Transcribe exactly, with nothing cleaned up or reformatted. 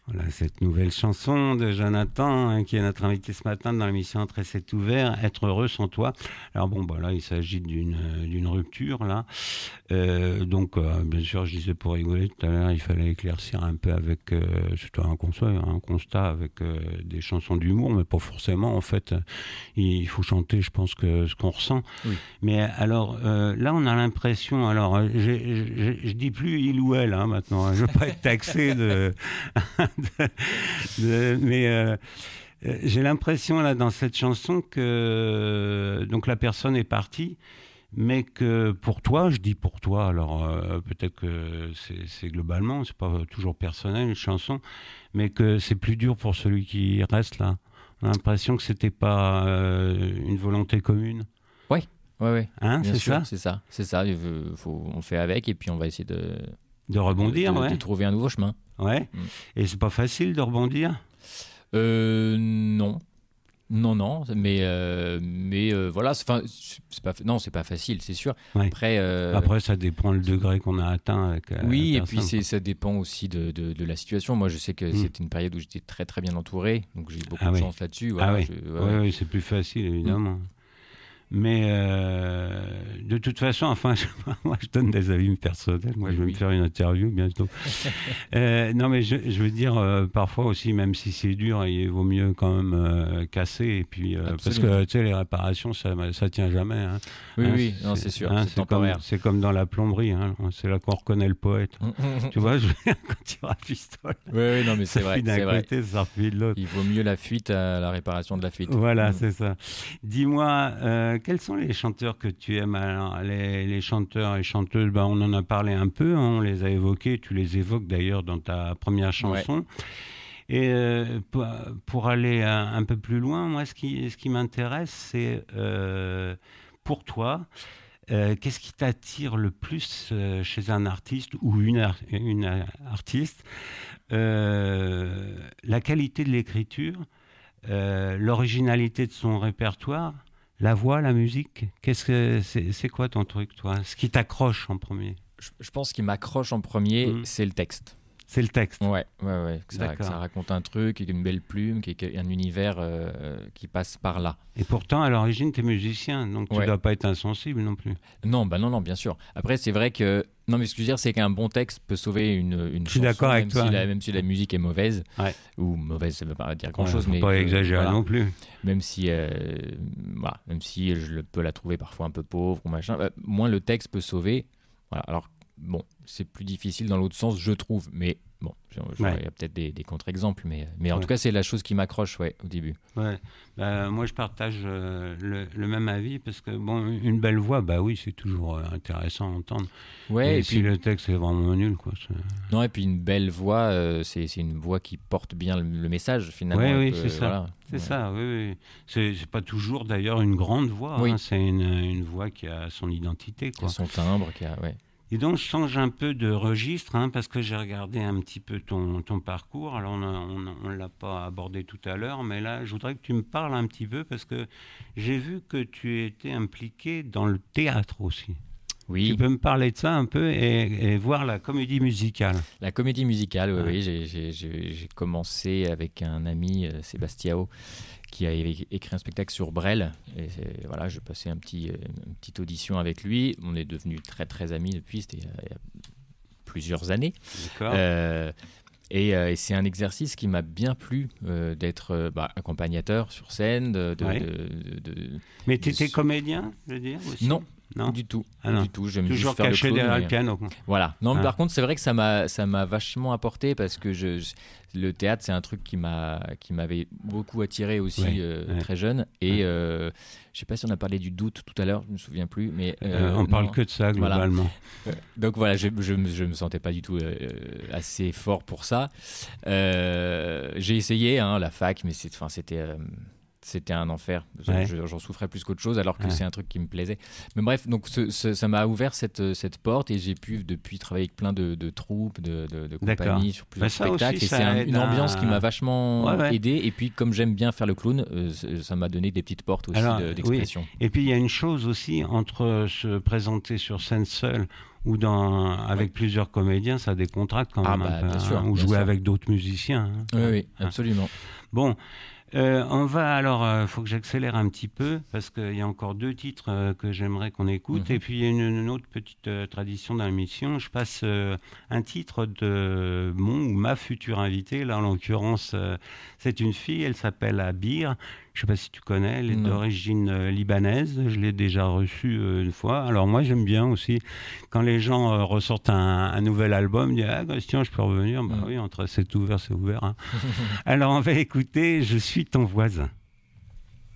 Voilà, cette nouvelle chanson de Jonathan, hein, qui est notre invité ce matin dans l'émission Entre c'est ouvert, Être heureux sans toi. Alors bon, bah là, il s'agit d'une, d'une rupture, là. Euh, donc, euh, bien sûr, je disais pour rigoler tout à l'heure, il fallait éclaircir un peu avec, euh, c'est un constat, un constat avec euh, des chansons d'humour, mais pas forcément, en fait. Il faut chanter, je pense, que ce qu'on ressent. Oui. Mais alors, euh, là, on a l'impression, alors, j'ai, j'ai, je dis plus il ou elle, hein, maintenant, hein, je veux pas être taxé de... de, de, mais euh, j'ai l'impression là dans cette chanson que donc la personne est partie, mais que pour toi, je dis pour toi, alors euh, peut-être que c'est, c'est globalement, c'est pas toujours personnel une chanson, mais que c'est plus dur pour celui qui reste là. On a l'impression que c'était pas euh, une volonté commune. Oui, oui, oui. Hein, Bien c'est sûr, ça. c'est ça, c'est ça. Il veut, faut, on fait avec et puis on va essayer de de rebondir, de, de, ouais. de trouver un nouveau chemin. Ouais. Mm. Et c'est pas facile de rebondir. Euh, non. Non, non, mais, euh, mais euh, voilà, c'est, c'est pas, non, c'est pas facile, c'est sûr. Ouais. Après, euh, Après, ça dépend le degré qu'on a atteint avec euh, oui, la et personne, puis c'est, ça dépend aussi de, de, de la situation. Moi, je sais que mm. c'était une période où j'étais très très bien entouré, donc j'ai eu beaucoup ah de oui. chance là-dessus. Voilà, ah oui, je, ouais, ouais, ouais. ouais, c'est plus facile, évidemment. Mm. Mais euh, de toute façon, enfin, je, moi je donne des avis personnels. Moi, oui, je vais oui. me faire une interview bientôt. euh, non, mais je, je veux dire, euh, parfois aussi, même si c'est dur, il vaut mieux quand même euh, casser. Et puis, euh, parce que tu sais, les réparations, ça, ça tient jamais. Hein. Oui, hein, oui, c'est, non, c'est sûr. Hein, c'est, c'est temporaire. Comme, c'est comme dans la plomberie. Hein. C'est là qu'on reconnaît le poète. Tu vois, je veux dire, quand tu rafistoles. Oui, oui, non, mais c'est ça vrai. d'un c'est côté, vrai. ça refile de l'autre. Il vaut mieux la fuite à la réparation de la fuite. Voilà, mmh. c'est ça. Dis-moi, euh, quels sont les chanteurs que tu aimes? Alors, les, les chanteurs et chanteuses, ben, on en a parlé un peu, hein, on les a évoqués, tu les évoques d'ailleurs dans ta première chanson. Ouais. Et euh, pour, pour aller un, un peu plus loin, moi, ce qui, ce qui m'intéresse, c'est euh, pour toi, euh, qu'est-ce qui t'attire le plus euh, chez un artiste ou une, ar- une artiste? euh, La qualité de l'écriture, euh, l'originalité de son répertoire, la voix, la musique, qu'est-ce que c'est, c'est quoi ton truc, toi? Ce qui t'accroche en premier? Je, je pense qu'il m'accroche en premier, mmh. c'est le texte. C'est le texte. Ouais, ouais, ouais. Que ça, que ça raconte un truc, une belle plume, qu'il y a un univers euh, qui passe par là. Et pourtant, à l'origine, tu es musicien, donc tu ne ouais. dois pas être insensible non plus. Non, bah non, non, bien sûr. Après, c'est vrai que... Non, mais ce que je veux dire, c'est qu'un bon texte peut sauver une, une je suis chanson, d'accord avec même, toi. Si la, même si la musique est mauvaise. Ouais. Ou mauvaise, ça ne veut pas dire grand-chose. Ouais, mais pas que, exagérer voilà, non plus. Même si, euh, voilà, même si je peux la trouver parfois un peu pauvre ou machin, euh, moins le texte peut sauver. Voilà. Alors, bon, c'est plus difficile dans l'autre sens, je trouve, mais... Bon, je, je, ouais. il y a peut-être des, des contre-exemples, mais, mais en ouais. tout cas, c'est la chose qui m'accroche ouais, au début. Ouais. Bah, moi, je partage euh, le, le même avis parce que, bon, une belle voix, bah oui, c'est toujours euh, intéressant à entendre. Ouais, et, et si puis, le texte est vraiment nul, quoi. C'est... Non, et puis une belle voix, euh, c'est, c'est une voix qui porte bien le, le message, finalement. Oui, oui, peu, c'est ça. Voilà. C'est ouais. ça, oui, oui. C'est, c'est pas toujours, d'ailleurs, une grande voix. Oui. Hein. C'est une, une voix qui a son identité, quoi. Qui a son timbre, qui a... Ouais. Et donc, je change un peu de registre, hein, parce que j'ai regardé un petit peu ton, ton parcours. Alors, on ne l'a pas abordé tout à l'heure, mais là, je voudrais que tu me parles un petit peu, parce que j'ai vu que tu étais impliqué dans le théâtre aussi. Oui. Tu peux me parler de ça un peu et, et voir la comédie musicale. La comédie musicale, oui, ouais. oui. J'ai, j'ai, j'ai, j'ai commencé avec un ami, euh, Sébastiao, qui a écrit un spectacle sur Brel. Et voilà, j'ai passé un petit, une petite audition avec lui. On est devenus très, très amis depuis. C'était il y a, il y a plusieurs années. D'accord. Euh, et, euh, et c'est un exercice qui m'a bien plu euh, d'être euh, bah, accompagnateur sur scène. De, de, ouais. de, de, de, Mais tu étais de... comédien, je veux dire aussi? Non. Non, du tout, ah non. du tout. J'aime toujours juste faire caché le clown, derrière mais... le piano. Voilà. Non, mais ah. par contre, c'est vrai que ça m'a, ça m'a vachement apporté parce que je, je, le théâtre, c'est un truc qui m'a, qui m'avait beaucoup attiré aussi ouais, euh, ouais. très jeune. Et ouais. euh, je sais pas si on a parlé du doute tout à l'heure, je me souviens plus, mais euh, euh, on non. parle que de ça globalement. Voilà. Donc voilà, je, je, je me sentais pas du tout euh, assez fort pour ça. Euh, j'ai essayé hein, la fac, mais c'est, enfin, c'était. Euh, C'était un enfer. Ouais. Je, j'en souffrais plus qu'autre chose, alors que ouais. c'est un truc qui me plaisait. Mais bref, donc ce, ce, ça m'a ouvert cette, cette porte et j'ai pu depuis travailler avec plein de, de troupes, de, de, de compagnies sur plusieurs bah spectacles. Aussi, et c'est un, une ambiance à... qui m'a vachement ouais, ouais. aidé. Et puis, comme j'aime bien faire le clown, euh, ça m'a donné des petites portes aussi alors, de, d'expression. Oui. Et puis, il y a une chose aussi entre se présenter sur scène seul ou dans, avec ouais. plusieurs comédiens, ça décontracte quand ah même bah, un peu. Bien sûr, hein, ou bien jouer sûr. avec d'autres musiciens. Hein. Oui, oui, absolument. Bon. Euh, on va alors, il euh, faut que j'accélère un petit peu parce qu'il y a encore deux titres euh, que j'aimerais qu'on écoute. Mm-hmm. Et puis il y a une, une autre petite euh, tradition dans l'émission. Je passe euh, un titre de mon ou ma future invitée. Là, en l'occurrence, euh, c'est une fille. Elle s'appelle Abir. Je ne sais pas si tu connais. Elle est non. d'origine euh, libanaise. Je l'ai déjà reçue euh, une fois. Alors moi, j'aime bien aussi quand les gens euh, ressortent un, un nouvel album. Ils disent ah Christian, je peux revenir. Mm. Bah oui, entre c'est ouvert, c'est ouvert. Hein. Alors on va écouter. Je suis ton voisin.